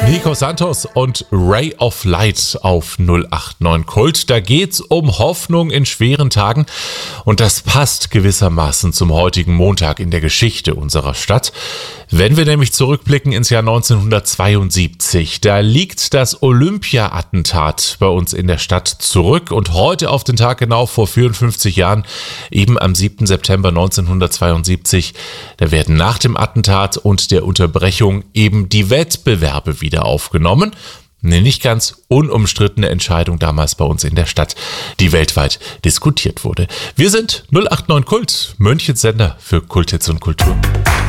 Nico Santos und Ray of Light auf 089 Kult. Da geht's um Hoffnung in schweren Tagen und das passt gewissermaßen zum heutigen Montag in der Geschichte unserer Stadt. Wenn wir nämlich zurückblicken ins Jahr 1972, da liegt das Olympia-Attentat bei uns in der Stadt zurück und heute auf den Tag genau vor 54 Jahren, eben am 7. September 1972, da werden nach dem Attentat und der Unterbrechung eben die Wettbewerbe wieder aufgenommen. Eine nicht ganz unumstrittene Entscheidung damals bei uns in der Stadt, die weltweit diskutiert wurde. Wir sind 089 Kult, Münchens Sender für Kulthits und Kultur.